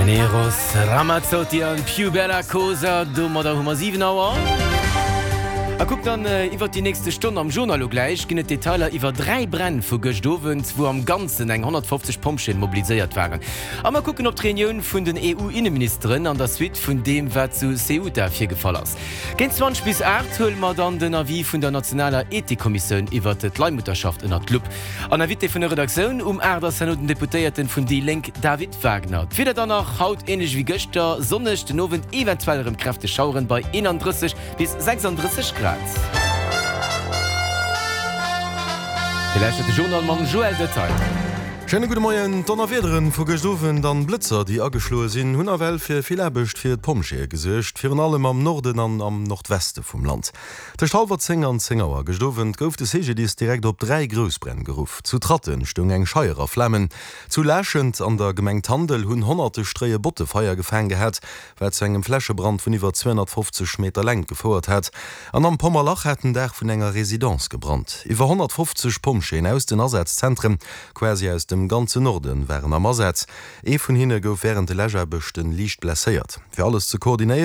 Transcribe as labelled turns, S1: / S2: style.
S1: Eros Ramazzotti an Più Bella Cosa do Moder Hummer 7 Auer. Guckt dann iwwer die nächste Stunde am Journal gleich ginnet Detailer iwwer 3 Brenn vu Gestowens, wo am ganzen eng 150 Pompschen mobilisiert waren. Aber gucken op Reunion vun den EU-Innenministerin an der Suite vun dem wat zu Ceuta fir gefall ass. Gen 20 bis 8 hull mat dann den Avis vun der Nationaler Ethikkommission iwwer d Leihmutterschaft in der Club. An der Witte vun der Redaktion Äder den Deputéierten vun die Lenk David Wagner. Fider danach haut ähnlich wie Göster sonnecht den Nowen eventuellerem Kräfte schauren bei 31 bis 36 Grad. Vielleicht hat der Journalmann Joel Detail.
S2: Schöne gute Morgen, Donnerwederen vor Gestofen, dann Blitzer, die angeschlossen sind, hun well für viel Erbecht für Pomsche gesucht, für allem am Norden und am Nordwesten vom Land. Der Halber Zinger und Zingauer gestofen, gouf de Sege dies direkt op 3 Großbrennen gerufen. Zu Tratten stung eng scheuerer Flammen, zu läschend an der Gemengt Handel hun 100 Streie Bottefeuer gefangen gehabt, weil zu engem Fläschebrand von über 250 Meter lang gefordert hat. An am Pommerlach hätten der von enger Residenz gebrannt. Über 150 Pomschen aus den Ersatzzentren, quasi aus dem ganze Norden wären am Ersatz. Von hinne gouf während de Lägerbechten liicht blessiert. Für alles zu koordinieren